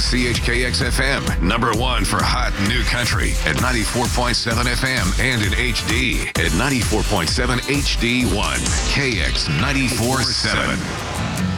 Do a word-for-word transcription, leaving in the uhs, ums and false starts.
C H K X F M, number one for hot new country at ninety-four point seven F M and in H D at ninety-four point seven H D one. K X ninety-four point seven.